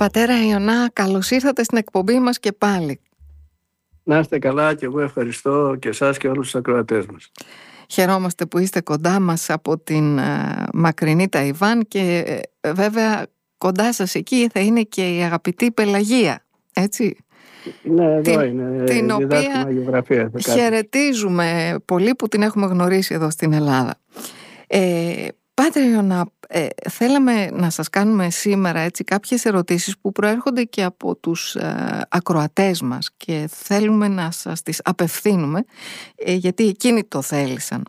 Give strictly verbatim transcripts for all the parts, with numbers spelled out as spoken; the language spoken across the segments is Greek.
Πατέρα Ιωνά, καλώς ήρθατε στην εκπομπή μας και πάλι. Να είστε καλά και εγώ ευχαριστώ και εσάς και όλους τους ακροατές μας. Χαιρόμαστε που είστε κοντά μας από την uh, μακρινή Ταϊβάν και uh, βέβαια κοντά σας εκεί θα είναι και η αγαπητή Πελαγία, έτσι. Ναι, εδώ την, είναι. Την οποία γεωγραφία, χαιρετίζουμε πολύ που την έχουμε γνωρίσει εδώ στην Ελλάδα. Ε, Πάτερ Ιωνά, ε, θέλαμε να σας κάνουμε σήμερα έτσι, κάποιες ερωτήσεις που προέρχονται και από τους ε, ακροατές μας και θέλουμε να σας τις απευθύνουμε ε, γιατί εκείνοι το θέλησαν.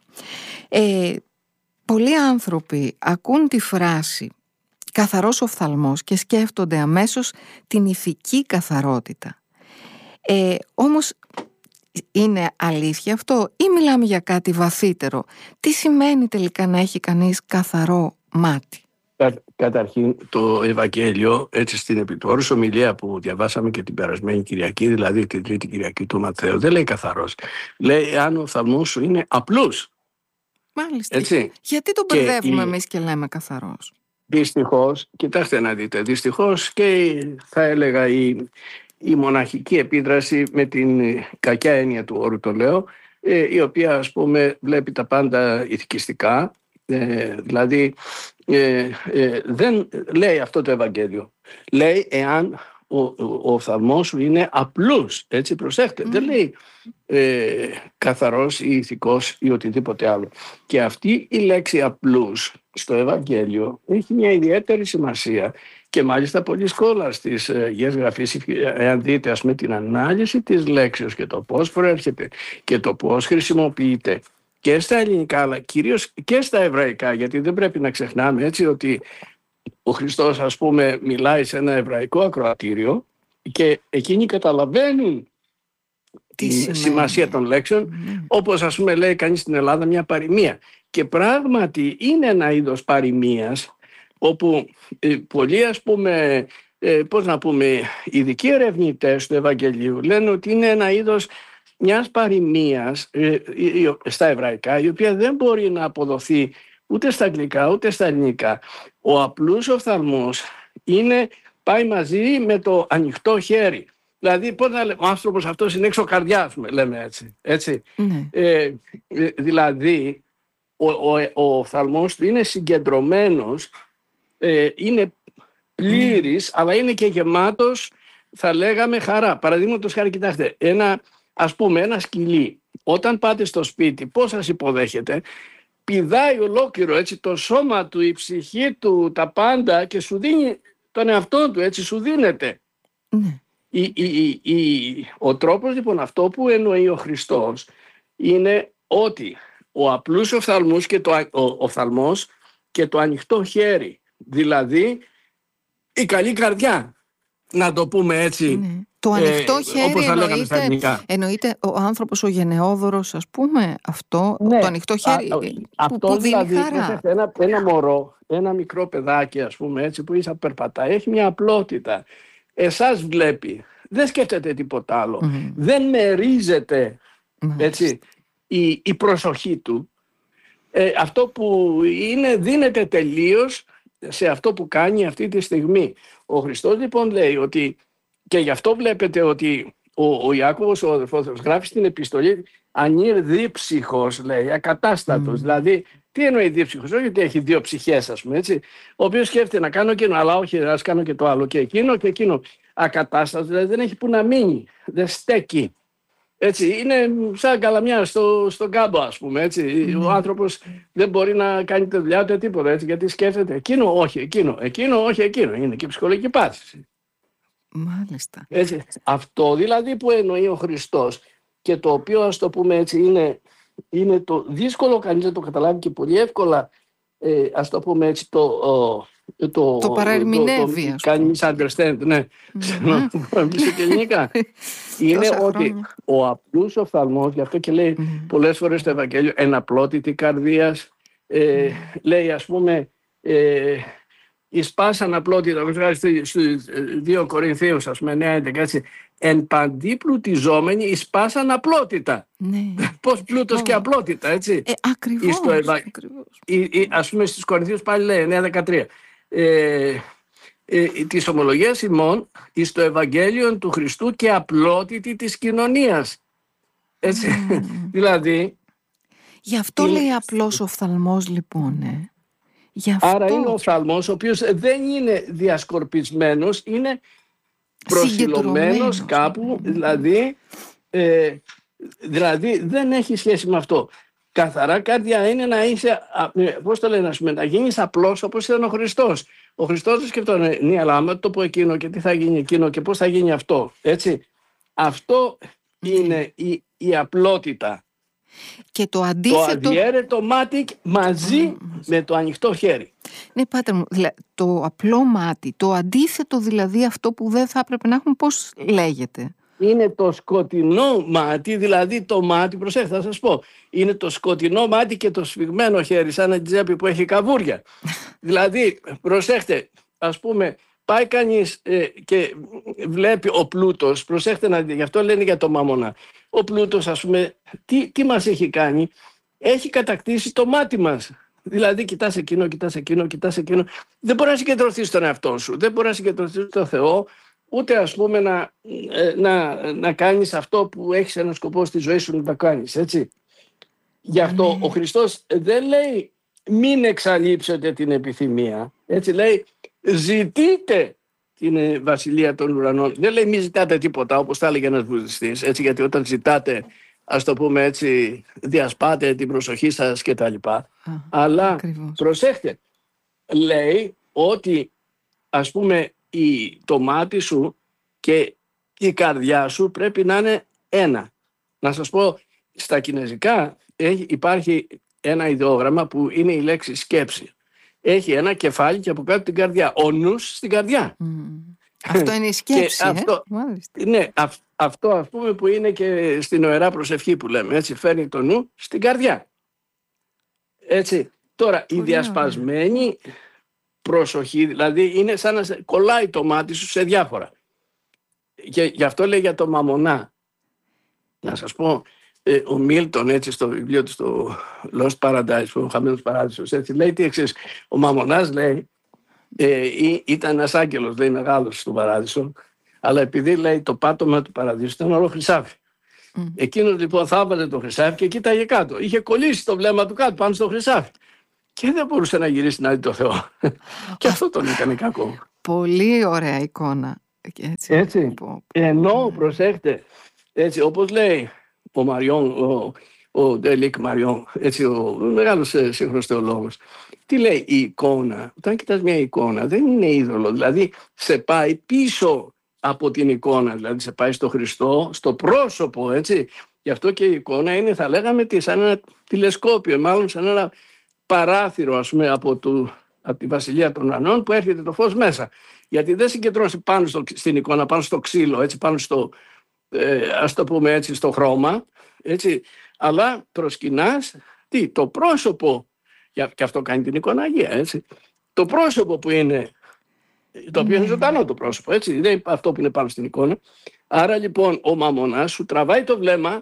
Ε, πολλοί άνθρωποι ακούν τη φράση «καθαρός οφθαλμός» και σκέφτονται αμέσως την ηθική καθαρότητα. Ε, όμως είναι αλήθεια αυτό ή μιλάμε για κάτι βαθύτερο? Τι σημαίνει τελικά να έχει κανείς καθαρό μάτι? Κα, καταρχήν το Ευαγγέλιο, έτσι στην επιτόρους ομιλία που διαβάσαμε και την περασμένη Κυριακή, δηλαδή την τρίτη Κυριακή του Ματθαίου, δεν λέει καθαρός. Λέει αν ο οφθαλμός σου είναι απλούς. Μάλιστα. Έτσι. Γιατί τον μπερδεύουμε η... εμείς και λέμε καθαρός? Δυστυχώς, κοιτάξτε να δείτε, δυστυχώς και θα έλεγα η... η μοναχική επίδραση με την κακιά έννοια του όρου το λέω, η οποία ας πούμε βλέπει τα πάντα ηθικιστικά, ε, δηλαδή ε, ε, δεν λέει αυτό το Ευαγγέλιο. Λέει εάν ο, ο, ο οφθαλμός σου είναι απλούς, έτσι προσέχτε, mm. δεν λέει ε, καθαρός ή ηθικός ή οτιδήποτε άλλο. Και αυτή η λέξη απλούς στο Ευαγγέλιο έχει μια ιδιαίτερη σημασία. Και μάλιστα πολλοί σκόλαρς της Αγίας Γραφής, εάν δείτε ας πούμε την ανάλυση της λέξεως και το πώς προέρχεται και το πώς χρησιμοποιείται και στα ελληνικά αλλά κυρίως και στα εβραϊκά, γιατί δεν πρέπει να ξεχνάμε έτσι ότι ο Χριστός ας πούμε μιλάει σε ένα εβραϊκό ακροατήριο και εκείνοι καταλαβαίνουν τη σημαίνει. σημασία των λέξεων, mm. όπως ας πούμε λέει κανείς στην Ελλάδα μια παροιμία, και πράγματι είναι ένα είδος παροιμίας όπου ε, πολλοί ας πούμε, ε, πώς να πούμε, ειδικοί ερευνητές του Ευαγγελίου λένε ότι είναι ένα είδος μιας παροιμίας ε, στα εβραϊκά, η οποία δεν μπορεί να αποδοθεί ούτε στα αγγλικά ούτε στα ελληνικά. Ο απλούς οφθαλμός είναι, πάει μαζί με το ανοιχτό χέρι. Δηλαδή, πώς να λέμε, ο άνθρωπος αυτός είναι έξω καρδιάς, λέμε έτσι. έτσι. Mm. Ε, ε, δηλαδή, ο, ο, ο οφθαλμός του είναι συγκεντρωμένος, Ε, είναι πλήρης, mm. αλλά είναι και γεμάτος, θα λέγαμε, χαρά. Παραδείγματος χάρη, κοιτάξτε, ένα, ας πούμε, ένα σκυλί, όταν πάτε στο σπίτι, πώς σας υποδέχεται? Πηδάει ολόκληρο, έτσι, το σώμα του, η ψυχή του, τα πάντα και σου δίνει τον εαυτό του, έτσι, σου δίνεται. Mm. Η, η, η, η, ο τρόπος, λοιπόν, αυτό που εννοεί ο Χριστός είναι ότι ο απλούς οφθαλμούς και το, ο, οφθαλμός και το ανοιχτό χέρι, δηλαδή η καλή καρδιά, να το πούμε έτσι. Ναι. Το ανοιχτό ε, χέρι όπως εννοείται, εννοείται ο άνθρωπος ο γενναιόδωρος, ας πούμε, αυτό, ναι. Το ανοιχτό χέρι Α, που, αυτό που δίνει δηλαδή, χαρά. Ένα, ένα μωρό, ένα μικρό παιδάκι, ας πούμε, έτσι, που ίσα περπατάει, έχει μια απλότητα. Εσάς βλέπει, δεν σκέφτεται τίποτα άλλο, mm-hmm. δεν μερίζεται mm-hmm. έτσι, η, η προσοχή του. Ε, αυτό που είναι δίνεται τελείως σε αυτό που κάνει αυτή τη στιγμή. Ο Χριστός λοιπόν λέει ότι, και γι' αυτό βλέπετε ότι ο, ο Ιάκωβος, ο αδερφός, γράφει στην επιστολή «ανήρ δίψυχος», λέει, ακατάστατος. Mm. Δηλαδή, τι εννοεί δίψυχος? Όχι ότι έχει δύο ψυχές, ας πούμε, έτσι, ο οποίος σκέφτεται να κάνω εκείνο, αλλά όχι, ας κάνω και το άλλο, και εκείνο και εκείνο. Ακατάστατος, δηλαδή δεν έχει που να μείνει, δεν στέκει. Έτσι, είναι σαν καλαμιά στο, στον κάμπο, ας πούμε, έτσι. Mm. Ο άνθρωπος δεν μπορεί να κάνει τη δουλειά του τίποτα, έτσι, γιατί σκέφτεται εκείνο, όχι εκείνο, εκείνο, όχι εκείνο. Είναι και ψυχολογική πάθηση. Μάλιστα. Έτσι, αυτό δηλαδή που εννοεί ο Χριστός και το οποίο, ας το πούμε έτσι, είναι, είναι το δύσκολο κανείς να το καταλάβει και πολύ εύκολα, ε, ας το πούμε έτσι, το... Ο, Το, το παραερμηνεύει, ας πούμε. Κάνει misunderstand, ναι. Μιλήσω και ελληνικά. Είναι ότι ο απλούς οφθαλμός, γι' αυτό και λέει πολλές φορές στο Ευαγγέλιο, εναπλότητη καρδίας, ε, λέει ας πούμε, ε, εις πάσαν απλότητα, στους δύο Κορινθίους, ας πούμε, εννέα έντεκα, έτσι, εν παντή πλουτιζόμενοι εις πάσαν απλότητα. Ναι. Πώς πλούτος oh. και απλότητα, έτσι. Ε, ακριβώς. Ευα... ακριβώς. Ή, ή, ας πούμε στους Κορινθίους πάλι λέει εννέα δεκατρία. Ε, ε, της ομολογίας ημών εις το Ευαγγέλιο του Χριστού και απλότητη της κοινωνίας. Έτσι, mm. δηλαδή... Γι' αυτό είναι... λέει απλός οφθαλμός λοιπόν, ε. Γι' αυτό... Άρα είναι ο οφθαλμός, ο οποίος δεν είναι διασκορπισμένος, είναι προσιλωμένος κάπου, δηλαδή, ε, δηλαδή δεν έχει σχέση με αυτό. Καθαρά καρδιά είναι να είσαι, πώς το λένε, να γίνεις απλός όπως ήταν ο Χριστός. Ο Χριστός δεν σκεφτόταν, ναι, αλλά άμα το πω εκείνο και τι θα γίνει εκείνο και πώς θα γίνει αυτό. Έτσι. Αυτό είναι η, η απλότητα. Και το αντίθετο... Το αδιέρετο μάτι μαζί mm. με το ανοιχτό χέρι. Ναι, πάτερ μου, το απλό μάτι, το αντίθετο δηλαδή αυτό που δεν θα έπρεπε να έχουμε, πώς λέγεται? Είναι το σκοτεινό μάτι, δηλαδή το μάτι, προσέξτε θα σας πω, είναι το σκοτεινό μάτι και το σφιγμένο χέρι, σαν ένα τσέπη που έχει καβούρια. Δηλαδή, προσέξτε, ας πούμε, πάει κανείς ε, και βλέπει ο πλούτος, προσέξτε να δείτε, γι' αυτό λένε για το μάμωνα. Ο πλούτος, ας πούμε, τι, τι μας έχει κάνει? Έχει κατακτήσει το μάτι μας. Δηλαδή, κοιτάς εκείνο, κοιτάς εκείνο, κοιτάς εκείνο. Δεν μπορεί να συγκεντρωθείς στον εαυτό σου, δεν μπορεί να συγκεντρωθείς στον Θεό, ούτε ας πούμε να, να, να κάνεις αυτό που έχεις έναν σκοπό στη ζωή σου να το κάνεις, έτσι. Γι' αυτό mm. ο Χριστός δεν λέει μην εξαλείψετε την επιθυμία, έτσι λέει ζητείτε την βασιλεία των ουρανών. Δεν λέει μην ζητάτε τίποτα όπως θα έλεγε ένας βουδιστής, έτσι, γιατί όταν ζητάτε, ας το πούμε έτσι, διασπάτε την προσοχή σας και τα λοιπά. Ah, αλλά ακριβώς. Προσέχτε, λέει ότι ας πούμε η, το μάτι σου και η καρδιά σου πρέπει να είναι ένα. Να σας πω, στα κινεζικά έχει, υπάρχει ένα ιδεόγραμμα που είναι η λέξη σκέψη. Έχει ένα κεφάλι και από κάτω την καρδιά. Ο νους στην καρδιά. Mm. Αυτό είναι η σκέψη, αυτό, ε? Ναι, α, αυτό ας πούμε που είναι και στην Ιερά Προσευχή που λέμε. Έτσι, φέρνει το νου στην καρδιά. Έτσι. Τώρα, πολύ η διασπασμένη ωραία. Προσοχή, δηλαδή είναι σαν να κολλάει το μάτι σου σε διάφορα. Και γι' αυτό λέει για το μαμονά. Να σας πω, ε, ο Μίλτον έτσι στο βιβλίο του, στο Lost Paradise, ο Χαμένος Παράδεισος, έτσι λέει τι εξής. Ο μαμονάς λέει, ε, ήταν ένας άγγελος, λέει, μεγάλος στον Παράδεισο, αλλά επειδή λέει το πάτωμα του Παραδείσου ήταν όλο χρυσάφι. Mm. Εκείνος λοιπόν θα έβαλε το χρυσάφι και κοίταγε κάτω. Είχε κολλήσει το βλέμμα του κάτω πάνω στο χρυσάφι. Και δεν μπορούσε να γυρίσει να δει το Θεό. Και αυτό τον έκανε κακό. Πολύ ωραία εικόνα. Έτσι. έτσι. Ενώ, προσέχτε, έτσι όπως λέει ο Μαριόν, ο, ο Ντελίκ Μαριόν, έτσι, ο μεγάλος σύγχρονος θεολόγος, τι λέει η εικόνα? Όταν κοιτάς μια εικόνα δεν είναι είδωλο, δηλαδή σε πάει πίσω από την εικόνα, δηλαδή σε πάει στο Χριστό, στο πρόσωπο, έτσι. Γι' αυτό και η εικόνα είναι, θα λέγαμε, σαν ένα τηλεσκόπιο, μάλλον σαν ένα παράθυρο, ας πούμε, από, του, από τη Βασιλεία των Ουρανών που έρχεται το φως μέσα. Γιατί δεν συγκεντρώσει πάνω στο, στην εικόνα, πάνω στο ξύλο, έτσι, πάνω στο, ε, ας το πούμε έτσι, στο χρώμα, έτσι, αλλά προσκυνάς τι, το πρόσωπο, και αυτό κάνει την εικοναγία, έτσι, το πρόσωπο που είναι, το οποίο είναι ζωντανό το πρόσωπο, έτσι, δεν είναι αυτό που είναι πάνω στην εικόνα. Άρα λοιπόν ο μαμονάς σου τραβάει το βλέμμα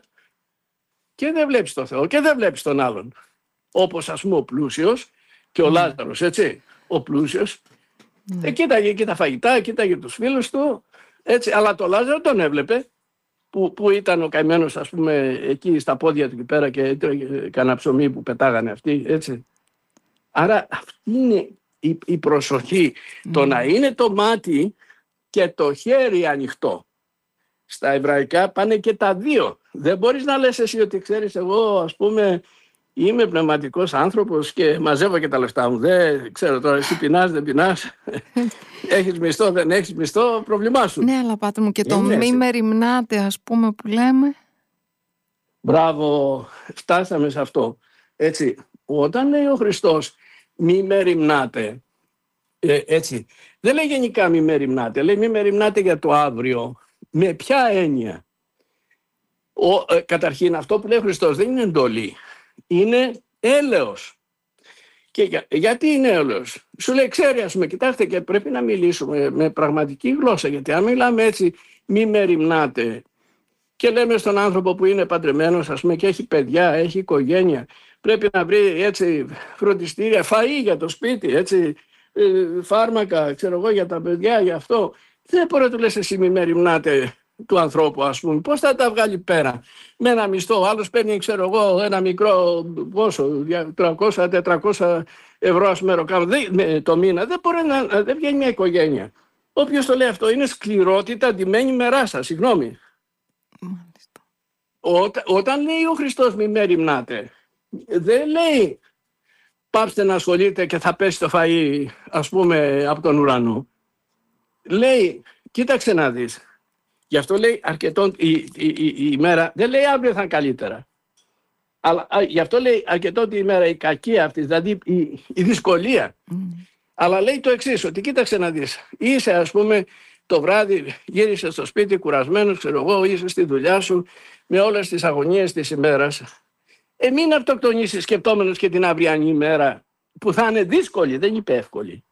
και δεν βλέπεις τον Θεό και δεν βλέπεις τον άλλον. Όπως ας πούμε ο πλούσιος και ο mm. Λάζαρος, έτσι, ο πλούσιος mm. ε, κοίταγε και τα φαγητά, κοίταγε τους φίλους του, έτσι, αλλά το Λάζαρο τον έβλεπε που, που ήταν ο καημένος, ας πούμε, εκεί στα πόδια του εκεί πέρα και έτρωγε κανένα ψωμί που πετάγανε αυτοί, έτσι. Άρα αυτή είναι η, η προσοχή, mm. το να είναι το μάτι και το χέρι ανοιχτό. Στα εβραϊκά πάνε και τα δύο. Δεν μπορείς να λες εσύ ότι ξέρεις, εγώ ας πούμε είμαι πνευματικός άνθρωπος και μαζεύω και τα λεφτά μου. Δεν ξέρω τώρα, εσύ πεινάς, δεν πεινάς. Έχεις μισθό, δεν έχεις μισθό, πρόβλημά σου. Ναι, αλλά πάτε μου και το είναι, μη μεριμνάτε, ας πούμε, που λέμε. Μπράβο, φτάσαμε σε αυτό. Έτσι, όταν λέει ο Χριστός μη μεριμνάτε, ε, έτσι, δεν λέει γενικά μη μεριμνάτε, λέει μη μεριμνάτε για το αύριο. Με ποια έννοια? Ο, ε, καταρχήν αυτό που λέει ο Χριστός δεν είναι εντολή. Είναι έλεος. Και για, γιατί είναι έλεος? Σου λέει, ξέρει, ας πούμε, κοιτάξτε, και πρέπει να μιλήσουμε με πραγματική γλώσσα, γιατί αν μιλάμε έτσι μη μεριμνάτε και λέμε στον άνθρωπο που είναι παντρεμένος, ας πούμε, και έχει παιδιά, έχει οικογένεια, πρέπει να βρει έτσι φροντιστήρια, φαΐ για το σπίτι, έτσι, ε, φάρμακα, ξέρω εγώ, για τα παιδιά, για αυτό. Δεν μπορεί να του λες εσύ μη μεριμνάτε του ανθρώπου, ας πούμε. Πώς θα τα βγάλει πέρα με ένα μισθό? Ο άλλος παίρνει, ξέρω εγώ, ένα μικρό, πόσο, τριακόσια με τετρακόσια ευρώ, ας πούμε, το μήνα. Δεν μπορεί να, δεν βγαίνει μια οικογένεια. Όποιος το λέει αυτό είναι σκληρότητα αντιμένη με ράσα, συγγνώμη. Όταν, όταν λέει ο Χριστός μη μεριμνάτε, δεν λέει πάψτε να ασχολείτε και θα πέσει το φαΐ, ας πούμε, από τον ουρανό. Λέει, κοίταξε να δεις. Γι' αυτό λέει αρκετόν η, η, η, η ημέρα, δεν λέει αύριο θα είναι καλύτερα. Αλλά α, γι' αυτό λέει αρκετόν τη ημέρα η κακία αυτή, δηλαδή η, η δυσκολία. Mm. Αλλά λέει το εξής, ότι κοίταξε να δεις. Είσαι, ας πούμε, το βράδυ γύρισες στο σπίτι κουρασμένος, ξέρω εγώ, είσαι στη δουλειά σου με όλες τις αγωνίες της ημέρας. Ε, μην αυτοκτονήσεις σκεπτόμενος και την αυριανή ημέρα που θα είναι δύσκολη, δεν είπε εύκολη.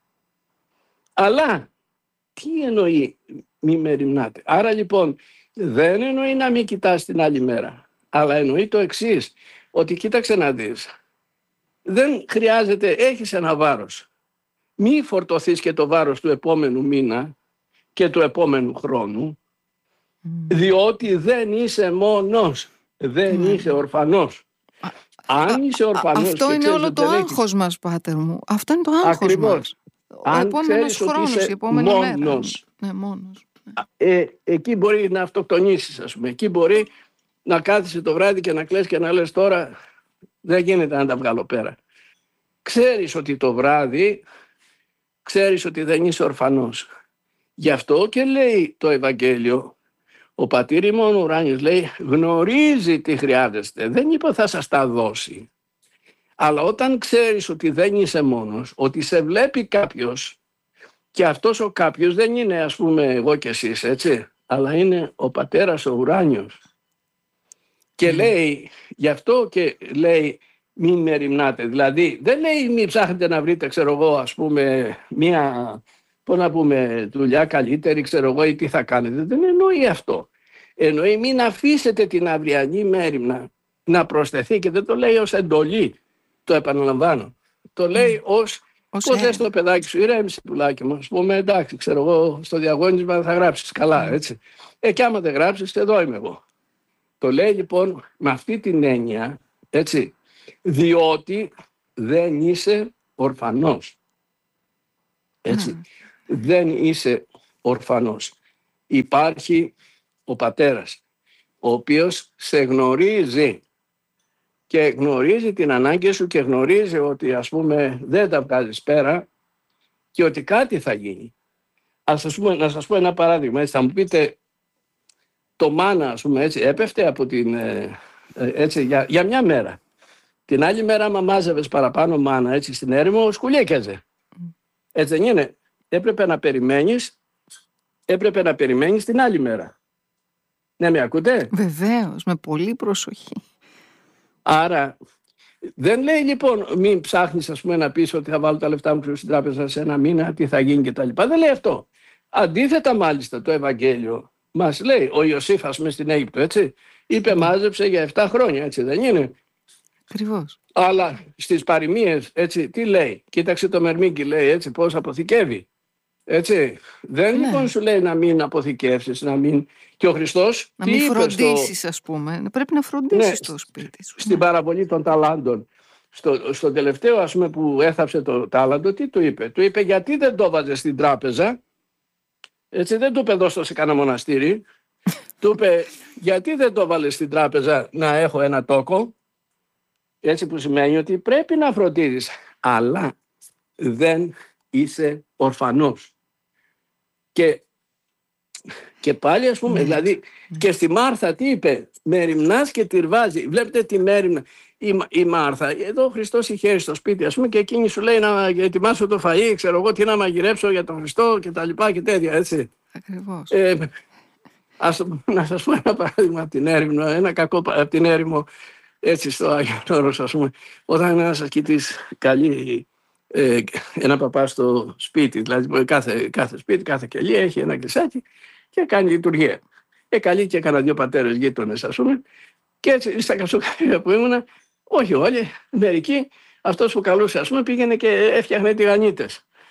Αλλά τι εννοεί μη μεριμνάτε? Άρα λοιπόν δεν εννοεί να μην κοιτάς την άλλη μέρα, αλλά εννοεί το εξής, ότι κοίταξε να δεις. Δεν χρειάζεται, έχεις ένα βάρος. Μη φορτωθείς και το βάρος του επόμενου μήνα και του επόμενου χρόνου, mm. διότι δεν είσαι μόνος, δεν mm. είσαι ορφανός. Αν είσαι ορφανός, αυτό είναι όλο το άγχος έχεις... μας, πάτερ μου. Αυτό είναι το άγχος Ακριβώς. μας. Ο επόμενος χρόνος, η επόμενη μόνος, μέρα. Ναι, μόνος. Ε, εκεί μπορεί να αυτοκτονήσεις, ας πούμε. Εκεί μπορεί να κάθεσαι το βράδυ και να κλαις και να λες τώρα δεν γίνεται να τα βγάλω πέρα. Ξέρεις ότι το βράδυ, ξέρεις ότι δεν είσαι ορφανός. Γι' αυτό και λέει το Ευαγγέλιο, ο πατήρ ημών ουράνιος λέει γνωρίζει τι χρειάζεστε. Δεν είπε θα σας τα δώσει. Αλλά όταν ξέρεις ότι δεν είσαι μόνος, ότι σε βλέπει κάποιος και αυτός ο κάποιος δεν είναι ας πούμε εγώ και εσείς, έτσι, αλλά είναι ο πατέρας ο ουράνιος. Και mm. λέει, γι' αυτό και λέει μην μεριμνάτε. Δηλαδή δεν λέει μην ψάχνετε να βρείτε, ξέρω εγώ, ας πούμε μία, πώς να πούμε, δουλειά καλύτερη, ξέρω εγώ, ή τι θα κάνετε. Δεν εννοεί αυτό. Εννοεί μην αφήσετε την αυριανή μέριμνα να προσθεθεί, και δεν το λέει ως εντολή, το επαναλαμβάνω. Το λέει mm. ως πώς λες το παιδάκι σου, ηρέμησε πουλάκι μου, ας πούμε, εντάξει, ξέρω εγώ, στο διαγώνισμα θα γράψεις καλά, έτσι. Ε, και άμα δεν γράψεις, εδώ είμαι εγώ. Το λέει λοιπόν με αυτή την έννοια, έτσι, διότι δεν είσαι ορφανός. Έτσι, mm. δεν είσαι ορφανός. Υπάρχει ο πατέρας, ο οποίος σε γνωρίζει και γνωρίζει την ανάγκη σου και γνωρίζει ότι ας πούμε δεν τα βγάζεις πέρα και ότι κάτι θα γίνει. Ας σας πούμε, να σας πω ένα παράδειγμα, έτσι, θα μου πείτε το μάνα ας πούμε έτσι έπεφτε από την, έτσι, για, για μια μέρα. Την άλλη μέρα άμα μάζευες παραπάνω μάνα έτσι στην έρημο σκουλιέκιαζε. Έτσι δεν είναι? Έπρεπε να περιμένεις, έπρεπε να περιμένεις την άλλη μέρα. Ναι, με ακούτε? Βεβαίως, με πολύ προσοχή. Άρα δεν λέει λοιπόν μην ψάχνεις ας πούμε να πεις ότι θα βάλω τα λεφτά μου στην τράπεζα σε ένα μήνα, τι θα γίνει κτλ. Δεν λέει αυτό. Αντίθετα μάλιστα το Ευαγγέλιο μας λέει, ο Ιωσήφ ας πούμε στην Αίγυπτο, έτσι, είπε μάζεψε για επτά χρόνια, έτσι δεν είναι? Ακριβώς. Αλλά στις παροιμίες, έτσι, τι λέει? Κοίταξε το Μερμήγκι, λέει, έτσι, πώς αποθηκεύει. Έτσι. Δεν ναι. λοιπόν σου λέει να μην αποθηκεύσεις, να μην... Και ο Χριστός να τι μην είπε φροντίσεις, στο... ας πούμε. Πρέπει να φροντίσεις ναι, το σπίτι σου. Στην ναι. παραβολή των ταλάντων. Στο, στο τελευταίο, ας πούμε, που έθαψε το τάλαντο, τι του είπε? Του είπε γιατί δεν το βάζε στην τράπεζα. Έτσι, δεν του είπε δώστο σε κανένα μοναστήρι. Του είπε γιατί δεν το βάλε στην τράπεζα να έχω ένα τόκο. Έτσι, που σημαίνει ότι πρέπει να φροντίζεις, αλλά δεν είσαι ορφανός. Και, και πάλι ας πούμε, mm. δηλαδή mm. και στη Μάρθα τι είπε? Μεριμνάς και τυρβάζει. Βλέπετε τη μέριμνα. Η, η Μάρθα, εδώ ο Χριστός είχε έρθει στο σπίτι ας πούμε και εκείνη σου λέει να ετοιμάσω το φαΐ, ξέρω εγώ τι να μαγειρέψω για τον Χριστό και τα λοιπά και τέτοια, έτσι. Ακριβώς. Ε, ας, να σας πω ένα παράδειγμα από την έρημο, ένα κακό από την έρημο. Έτσι στο Άγιο Όρος ας πούμε, όταν ένας ασκητής καλεί ε, ένα παπά στο σπίτι, δηλαδή κάθε, κάθε σπίτι, κάθε κελί έχει ένα κλεισάκι και κάνει λειτουργία. Ε, καλεί και έκανα δύο πατέρες γείτονες ας πούμε και έτσι στα καψοκάρια που ήμουνα, όχι όλοι, μερικοί, αυτός που καλούσε ας πούμε πήγαινε και έφτιαχνε τηγανίτες.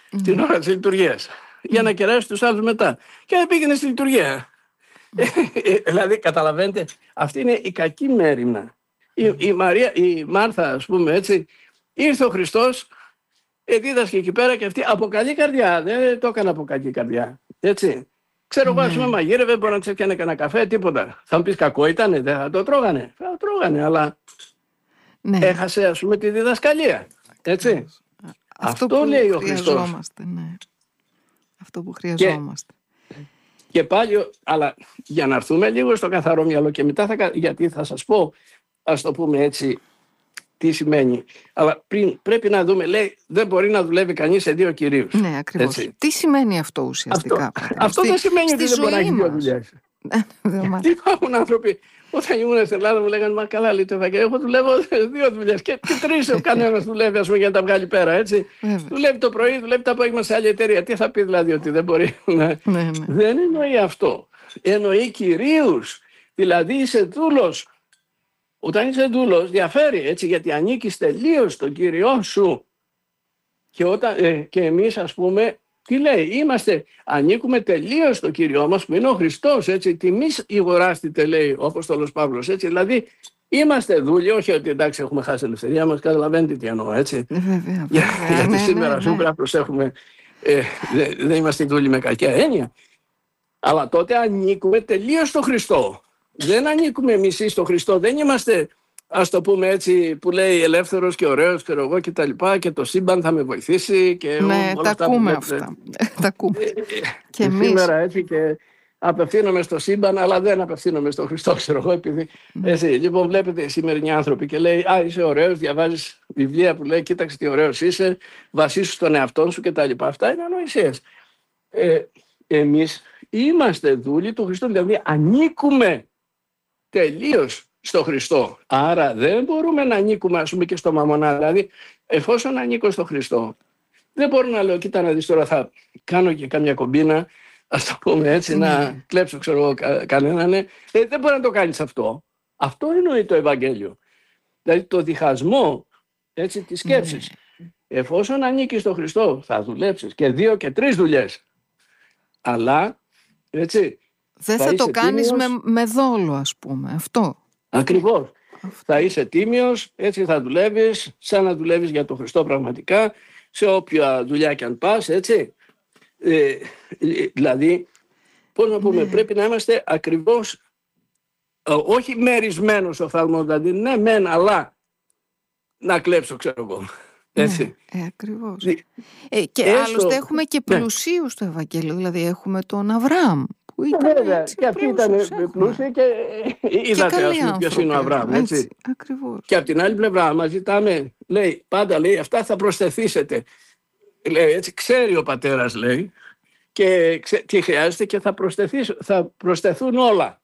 mm. την ώρα της λειτουργίας, mm. για να κεράσει τους άλλους μετά. Και δεν πήγαινε στη λειτουργία. Mm. Δηλαδή, καταλαβαίνετε, αυτή είναι η κακή μέριμνα. Mm. Η, η, Μαρία, η Μάρθα, ας πούμε έτσι, ήρθε ο Χριστός, δίδασκε εκεί πέρα και αυτή από καλή καρδιά. Δεν το έκανε από κακή καρδιά. Έτσι. Ξέρω εγώ, mm. ας πούμε, μαγείρευε, μπορεί να της έφτιανε κανένα καφέ, τίποτα. Θα μου πεις κακό ήτανε, δεν θα το τρώγανε. Θα το τρώγανε, αλλά ναι. έχασε, ας πούμε, τη διδασκαλία. Έτσι. Αυτό, Αυτό λέει ο Χριστός. Ναι. Αυτό που χρειαζόμαστε. Και, και πάλι, αλλά για να έρθουμε λίγο στο καθαρό μυαλό και μετά θα, γιατί θα σας πω, ας το πούμε έτσι, τι σημαίνει. Αλλά πριν πρέπει να δούμε, λέει, δεν μπορεί να δουλεύει κανείς σε δύο κυρίους. Ναι, ακριβώς. Έτσι. Τι σημαίνει αυτό ουσιαστικά? Αυτό, αυτό δεν σημαίνει ότι δεν μπορεί να έχει δύο δουλειές. Υπάρχουν άνθρωποι, όταν ήμουν στην Ελλάδα, μου λέγανε, μα καλά, λέει το Ευαγγέλιο, εγώ δουλεύω δύο δουλειές και, και τρεις ο κανένας δουλεύει, ας πούμε, για να τα βγάλει πέρα, έτσι. Δουλεύει το πρωί, δουλεύει το απόγευμα σε άλλη εταιρεία. Τι θα πει δηλαδή, ότι δεν μπορεί να... ναι, ναι. Δεν εννοεί αυτό. Εννοεί κυρίους. Δηλαδή είσαι δούλος. Όταν είσαι δούλος διαφέρει, έτσι, γιατί ανήκεις τελείως στον Κύριό σου. Και, όταν, ε, και εμείς, ας πούμε, τι λέει, είμαστε, ανήκουμε τελείως στον Κύριό μας που είναι ο Χριστός, έτσι, τιμής ηγοράστητε, λέει ο Απόστολος Παύλος, έτσι, δηλαδή είμαστε δούλοι, όχι ότι εντάξει έχουμε χάσει ελευθερία μας, καταλαβαίνετε τι εννοώ, έτσι. Βέβαια, Για, βέβαια, γιατί ναι, σήμερα ναι, σου πρέπει να προσέχουμε, ε, δεν δε είμαστε δούλοι με κακιά έννοια, αλλά τότε ανήκουμε τελείως στον Χριστό. Δεν ανήκουμε εμείς στον Χριστό, δεν είμαστε, ας το πούμε έτσι, που λέει ελεύθερος και ωραίος και εγώ και τα λοιπά και το σύμπαν θα με βοηθήσει και ναι, όλα τα αυτά ακούμε που αυτά. Τα ακούμε. Και εμείς. Σήμερα έτσι και απευθύνομαι στο σύμπαν, αλλά δεν απευθύνομαι στον Χριστό, ξέρω εγώ, επειδή mm. έτσι, λοιπόν βλέπετε οι σημερινοί άνθρωποι και λέει, α, είσαι ωραίος, διαβάζεις βιβλία που λέει, κοίταξε τι ωραίος είσαι, βασίσου στον εαυτό σου και τα λοιπά. Αυτά είναι ανοησίες. Ε, εμείς είμαστε δούλοι του Χριστού, δηλαδή ανήκουμε τελείως στο Χριστό. Άρα δεν μπορούμε να ανήκουμε, ας πούμε, και στο μαμονά. Δηλαδή, εφόσον ανήκω στο Χριστό, δεν μπορώ να λέω, κοίτα να δεις τώρα, θα κάνω και κάμια κομπίνα, ας το πούμε έτσι, mm. να κλέψω, ξέρω εγώ, κα, κανέναν. Ε, δεν μπορεί να το κάνεις αυτό. Αυτό εννοεί το Ευαγγέλιο. Δηλαδή, το διχασμό, έτσι, της σκέψης. Mm. Εφόσον ανήκεις στο Χριστό, θα δουλέψεις και δύο και τρεις δουλειές. Αλλά, έτσι, δεν θα, θα το κάνεις με, με δόλο, ας πούμε, αυτό. Ακριβώς. Αυτό. Θα είσαι τίμιος, έτσι θα δουλεύεις, σαν να δουλεύεις για τον Χριστό πραγματικά, σε όποια δουλειά και αν πας, έτσι. Ε, δηλαδή, πώς να πούμε, ναι. πρέπει να είμαστε ακριβώς, ε, όχι μερισμένος οφθαλμός, δηλαδή, ναι μεν, αλλά να κλέψω, ξέρω εγώ. Έτσι. Ναι, ε, ακριβώς. Ε, και Έστω, άλλωστε έχουμε και πλουσίους ναι. στο Ευαγγέλιο, δηλαδή έχουμε τον Αβραάμ. Ήταν, βέβαια, και αυτοί ήταν πλούσιοι και είδατε ας πούμε ποιος είναι ο Αβραάμ. Έτσι. Έτσι, ακριβώς. Και από την άλλη πλευρά μας ζητάμε, λέει, πάντα λέει, αυτά θα προσθεθήσετε. Λέει, έτσι, ξέρει ο πατέρας, λέει, και ξέ, τι χρειάζεται και θα, θα προσθεθούν όλα.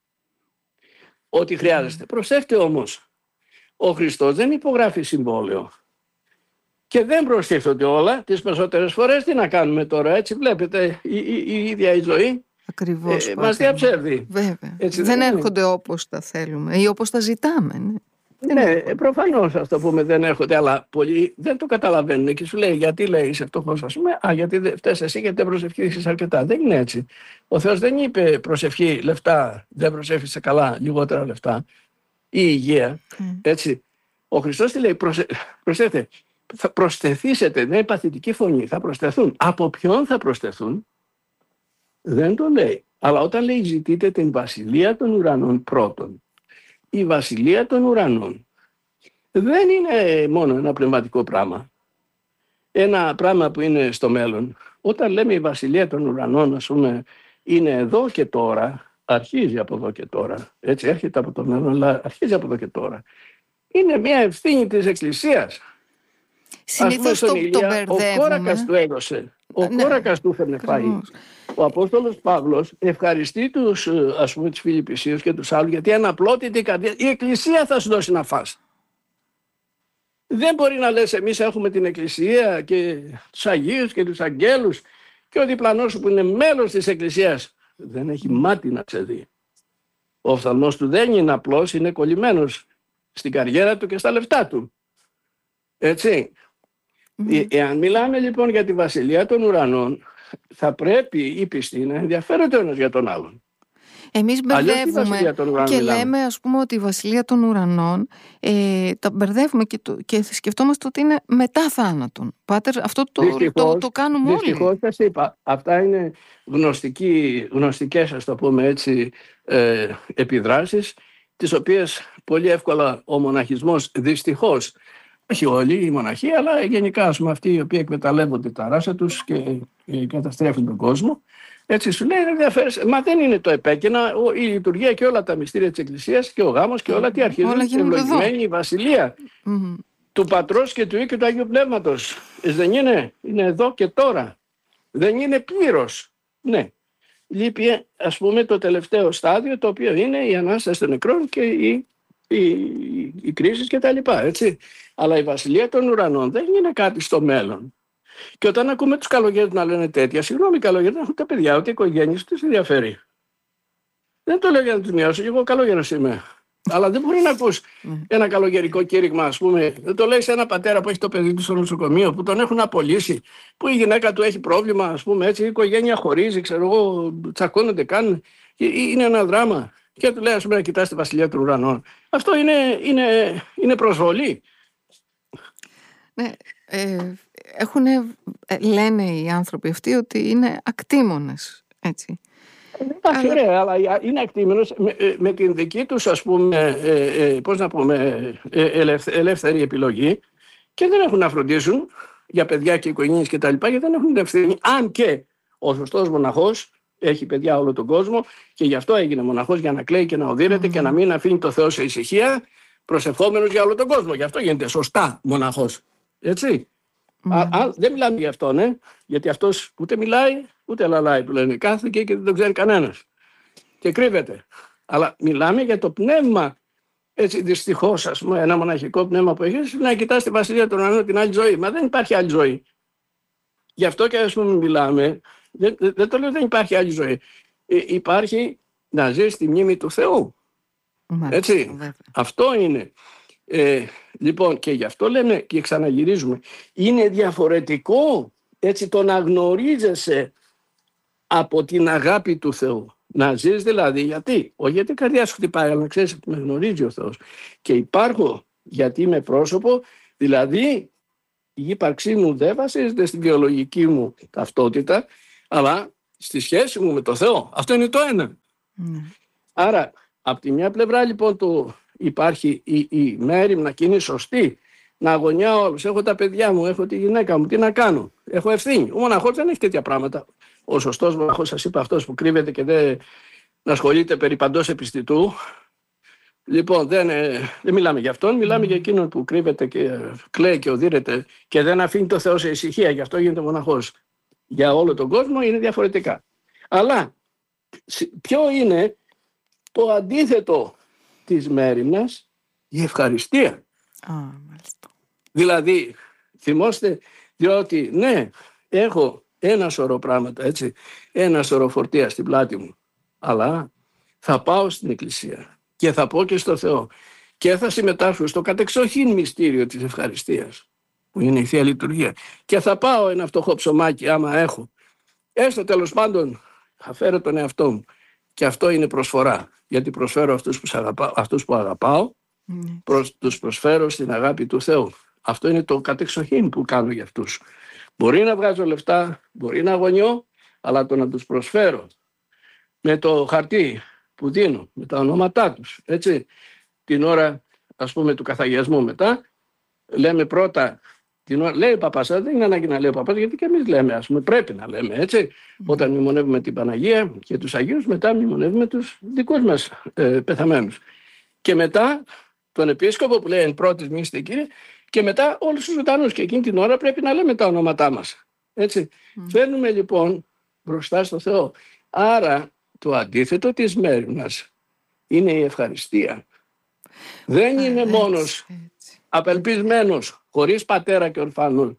Ό,τι χρειάζεται. Mm. Προσέχτε όμως, ο Χριστός δεν υπογράφει συμβόλαιο. Και δεν προστίθονται όλα, τις περισσότερες φορές. Τι να κάνουμε τώρα, έτσι βλέπετε η, η, η ίδια η ζωή. Ακριβώς. Ε, μας διαψεύδει. Βέβαια. Έτσι, δεν, δεν έρχονται όπως τα θέλουμε ή όπως τα ζητάμε. Ναι, ναι προφανώς ας το πούμε δεν έρχονται, αλλά πολλοί δεν το καταλαβαίνουν και σου λέει γιατί λέει είσαι φτωχός, ας πούμε. Α, γιατί δεν φταίς εσύ, γιατί δεν προσευχήθηκες αρκετά. Δεν είναι έτσι. Ο Θεός δεν είπε προσευχή, λεφτά, δεν προσεύχεσαι καλά, λιγότερα λεφτά ή υγεία. Mm. Έτσι. Ο Χριστός τι λέει, προσε... προσέξτε, θα προσθεθήσετε, δεν είναι παθητική φωνή, θα προσθεθούν. Από ποιον θα προσθεθούν? Δεν το λέει. Αλλά όταν λέει ζητείτε την βασιλεία των ουρανών πρώτον, η βασιλεία των ουρανών δεν είναι μόνο ένα πνευματικό πράγμα. Ένα πράγμα που είναι στο μέλλον. Όταν λέμε η βασιλεία των ουρανών, ας πούμε, είναι εδώ και τώρα, αρχίζει από εδώ και τώρα. Έτσι έρχεται από το μέλλον, αλλά αρχίζει από εδώ και τώρα. Είναι μια ευθύνη της Εκκλησίας. Συνήθως το, το μπερδεύουμε. Ο κόρακας του έδωσε. Ο ναι, κόρακας του έφερνε φαΐ. Ο Απόστολος Παύλος ευχαριστεί τους, ας πούμε, τους Φιλιππισίους και τους άλλους, γιατί αναπλώτητη καρδιά. Η Εκκλησία θα σου δώσει να φας. Δεν μπορεί να λες εμείς έχουμε την Εκκλησία και τους Αγίους και τους Αγγέλους και ο διπλανός σου που είναι μέλος της Εκκλησίας δεν έχει μάτι να ξεδεί. Ο οφθαλμός του δεν είναι απλός, είναι κολλημένος στην καριέρα του και στα λεφτά του. Έτσι. Mm. Ε, εάν μιλάμε λοιπόν για τη βασιλεία των ουρανών, θα πρέπει οι πιστοί να ενδιαφέρονται ο ένας για τον άλλον. Εμείς μπερδεύουμε και μιλάμε. Λέμε ας πούμε ότι η βασιλεία των ουρανών ε, τα μπερδεύουμε και, το, και σκεφτόμαστε ότι είναι μετά θάνατον. Πάτερ, αυτό το, δυστυχώς, το, το κάνουμε όλοι. Δυστυχώς σας είπα, αυτά είναι γνωστικοί, γνωστικές, ας το πούμε έτσι, ε, επιδράσεις, τις οποίες πολύ εύκολα ο μοναχισμός, δυστυχώς, όχι όλοι οι μοναχοί, αλλά γενικά ας πούμε, αυτοί οι οποίοι εκμεταλλεύονται τα ράσα τους και, και καταστρέφουν τον κόσμο, έτσι σου λέει ενδιαφέρεσαι. Μα δεν είναι το επέκαινα, η λειτουργία και όλα τα μυστήρια της Εκκλησίας και ο γάμος και όλα τι αρχίζουν. Ευλογημένη η βασιλεία mm-hmm. του Πατρός και του Υιού και του Αγίου Πνεύματος. Δεν είναι, είναι εδώ και τώρα. Δεν είναι πλήρως. Ναι. Λείπει ας πούμε το τελευταίο στάδιο, το οποίο είναι η Ανάσταση των νεκρών και η, η, η, η κρίση και τα λοιπά, έτσι. Αλλά η βασιλεία των ουρανών δεν είναι κάτι στο μέλλον. Και όταν ακούμε τους καλογέρους να λένε τέτοια, συγγνώμη, οι καλογέροι δεν έχουν τα παιδιά, ούτε οι οικογένειες τους ενδιαφέρει. Δεν το λέω για να τους μειώσω, εγώ καλόγερος είμαι. Αλλά δεν μπορεί να ακούς ένα καλογερικό κήρυγμα, ας πούμε. Δεν το λέει σε ένα πατέρα που έχει το παιδί του στο νοσοκομείο, που τον έχουν απολύσει, που η γυναίκα του έχει πρόβλημα, ας πούμε έτσι, η οικογένεια χωρίζει, ξέρω εγώ, τσακώνονται, κάνουν. Είναι ένα δράμα. Και του λέει, ας πούμε, να κοιτάς τη βασιλεία των ουρανών. Αυτό είναι, είναι, είναι προσβολή. Ναι, ε, έχουν, λένε οι άνθρωποι αυτοί ότι είναι ακτήμονες, έτσι. Εντάξει, αλλά... ωραία, αλλά είναι ακτήμονες με, με την δική τους, ας πούμε, ε, ε, πώς να πούμε, ε, ελευθε, ελεύθερη επιλογή και δεν έχουν να φροντίσουν για παιδιά και οικογένειες και τα λοιπά, γιατί δεν έχουν την ευθύνη, αν και ο σωστός μοναχός έχει παιδιά όλο τον κόσμο και γι' αυτό έγινε μοναχός, για να κλαίει και να οδύρεται mm. και να μην αφήνει το Θεό σε ησυχία, προσευχόμενος για όλο τον κόσμο. Γι' αυτό γίνεται σωστά μοναχός. Έτσι. Mm. Α, α, δεν μιλάμε για αυτόν, ε, γιατί αυτός ούτε μιλάει ούτε λαλάει που λένε. Κάθεται και δεν το ξέρει κανένας. Και κρύβεται. Αλλά μιλάμε για το πνεύμα. Έτσι, δυστυχώς, ας πούμε, ένα μοναχικό πνεύμα που έχει, να κοιτάς τη βασιλεία των ουρανών, την άλλη ζωή. Μα δεν υπάρχει άλλη ζωή. Γι' αυτό και ας πούμε μιλάμε. Δεν, δεν το λέω δεν υπάρχει άλλη ζωή. Ε, υπάρχει να ζει στη μνήμη του Θεού. Μάλιστα, έτσι. Βέβαια. Αυτό είναι. Ε, λοιπόν, και γι' αυτό λέμε και ξαναγυρίζουμε. Είναι διαφορετικό έτσι το να γνωρίζεσαι από την αγάπη του Θεού. Να ζεις δηλαδή, γιατί, όχι γιατί η καρδιά σου χτυπάει, αλλά να ξέρεις ότι με γνωρίζει ο Θεός. Και υπάρχω γιατί είμαι πρόσωπο, δηλαδή η ύπαρξή μου δεν βασίζεται στη βιολογική μου ταυτότητα, αλλά στη σχέση μου με το Θεό. Αυτό είναι το ένα. Mm. Άρα, από τη μια πλευρά λοιπόν το υπάρχει η, η μέριμνα και είναι σωστή. Να αγωνιάω όλους. Έχω τα παιδιά μου, έχω τη γυναίκα μου, τι να κάνω. Έχω ευθύνη. Ο μοναχός δεν έχει τέτοια πράγματα. Ο σωστός μοναχός, σας είπα, αυτός που κρύβεται και δεν ασχολείται περί παντός επιστητού. Λοιπόν, δεν, δεν μιλάμε για αυτόν, μιλάμε mm. για εκείνον που κρύβεται και κλαίει και οδύρεται και δεν αφήνει το Θεό σε ησυχία. Γι' αυτό γίνεται μοναχός. Για όλο τον κόσμο είναι διαφορετικά. Αλλά ποιο είναι το αντίθετο της μέριμνας? Η ευχαριστία. Oh, δηλαδή, θυμόστε, διότι ναι, έχω ένα σωρό πράγματα, έτσι, ένα σωρό φορτία στην πλάτη μου, αλλά θα πάω στην Εκκλησία και θα πω και στο Θεό και θα συμμετάσχω στο κατεξοχήν μυστήριο της ευχαριστίας, που είναι η Θεία Λειτουργία, και θα πάω ένα φτωχό ψωμάκι άμα έχω, έστω τέλος πάντων θα φέρω τον εαυτό μου, και αυτό είναι προσφορά, γιατί προσφέρω αυτούς που αγαπάω, αυτούς που αγαπάω mm. προς, τους προσφέρω στην αγάπη του Θεού. Αυτό είναι το κατεξοχήν που κάνω για αυτούς. Μπορεί να βγάζω λεφτά, μπορεί να αγωνιώ, αλλά το να τους προσφέρω με το χαρτί που δίνω, με τα ονόματά τους, έτσι, την ώρα ας πούμε του καθαγιασμού μετά, λέμε πρώτα, την ώρα, λέει ο παπάς, δεν είναι ανάγκη να λέει ο παπάς, γιατί και εμείς λέμε, ας πούμε, πρέπει να λέμε, έτσι, mm. όταν μνημονεύουμε την Παναγία και τους Αγίους, μετά μνημονεύουμε τους δικούς μας ε, πεθαμένους. Και μετά τον Επίσκοπο που λέει εν πρώτης μη είστε Κύριε, και μετά όλους τους ζωντανούς, και εκείνη την ώρα πρέπει να λέμε τα ονόματά μας. Έτσι. Mm. Φέρνουμε λοιπόν μπροστά στο Θεό. Άρα το αντίθετο της μέριμνας είναι η ευχαριστία. Δεν είναι έτσι, μόνος έτσι. Απελπισμένος, χωρίς πατέρα και ορφανών.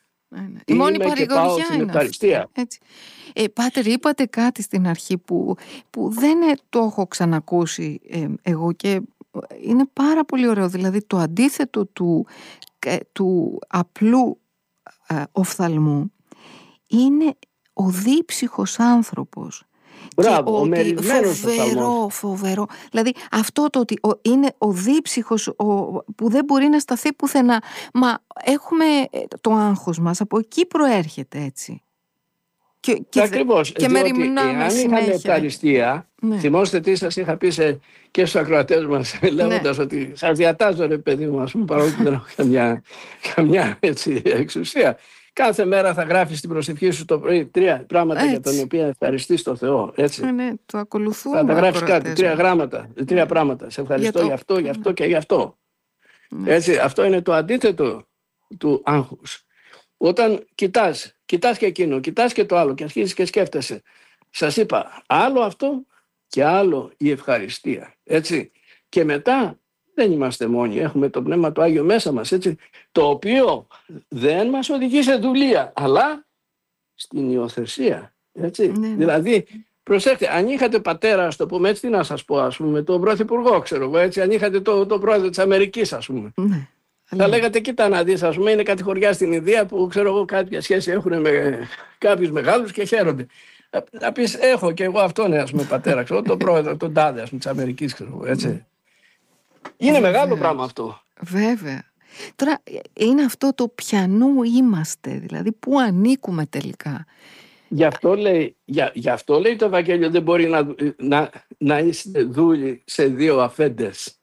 Η μόνη παρηγοριά είναι ευχαριστία. Έτσι. Ε, Πάτερ, είπατε κάτι στην αρχή που, που δεν το έχω ξανακούσει ε, εγώ και είναι πάρα πολύ ωραίο. Δηλαδή το αντίθετο του, ε, του απλού ε, οφθαλμού είναι ο δίψυχος άνθρωπος. Μπράβο, ο μερισμένος φοβερό, φοβερό. Δηλαδή αυτό το ότι ο, είναι ο δίψυχος ο, που δεν μπορεί να σταθεί πουθενά. Μα έχουμε το άγχος μας, από εκεί προέρχεται, έτσι. Και, και, ακριβώς, και διότι εάν είχαμε ευχαριστία, ναι. Θυμόστε τι σας είχα πει σε, και στους ακροατές μας, λέγοντας, ναι, ότι σας διατάζω, ρε παιδί μου, ας πούμε, παρόλο που δεν έχω καμιά, καμιά έτσι, εξουσία. Κάθε μέρα θα γράφεις στην προσευχή σου το πρωί τρία πράγματα, έτσι, για τα οποία ευχαριστείς τον Θεό. Έτσι. Ναι, ναι, το ακολουθούμε. Θα τα γράφεις κάτι, τρία γράμματα, τρία ναι. πράγματα. Σε ευχαριστώ για, το... για αυτό, για αυτό και για αυτό. Ναι. Έτσι, αυτό είναι το αντίθετο του άγχους. Όταν κοιτάς, κοιτάς και εκείνο, κοιτάς και το άλλο και αρχίζεις και σκέφτεσαι. Σας είπα, άλλο αυτό και άλλο η ευχαριστία. Έτσι. Και μετά δεν είμαστε μόνοι, έχουμε το Πνεύμα το Άγιο μέσα μας, έτσι, το οποίο δεν μας οδηγεί σε δουλεία, αλλά στην υιοθεσία. Έτσι. Ναι. Δηλαδή, προσέξτε, αν είχατε πατέρα, ας το πούμε έτσι, τι να σας πω, ας πούμε, τον πρωθυπουργό, ξέρω εγώ, έτσι, αν είχατε τον το πρόεδρο της Αμερικής, ας πούμε. Ναι. Θα λέγατε, κοίτα να δεις, ας πούμε, είναι κάτι χωριά στην Ινδία που, ξέρω εγώ, κάποια σχέση έχουν με κάποιους μεγάλους και χαίρονται. Να πεις, έχω και εγώ αυτόν, ας πούμε, πατέρα, ξέρω, τον πρόεδρο, τον τάδε, ας πούμε, της Αμερικής, ξέρω εγώ, έτσι. Είναι βέβαια μεγάλο πράγμα αυτό. Βέβαια. Τώρα είναι αυτό το ποιανού είμαστε, δηλαδή πού ανήκουμε τελικά. Γι' αυτό λέει, για, γι αυτό λέει το Ευαγγέλιο, δεν μπορεί να, να, να είστε δούλοι σε δύο αφέντες.